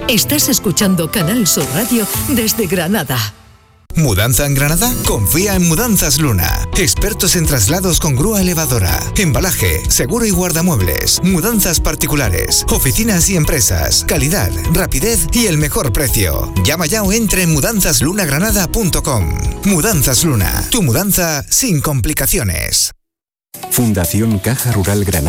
Estás escuchando Canal Sur Radio desde Granada. ¿Mudanza en Granada? Confía en Mudanzas Luna. Expertos en traslados con grúa elevadora, embalaje, seguro y guardamuebles, mudanzas particulares, oficinas y empresas, calidad, rapidez y el mejor precio. Llama ya o entra en mudanzaslunagranada.com. Mudanzas Luna, tu mudanza sin complicaciones. Fundación Caja Rural Granada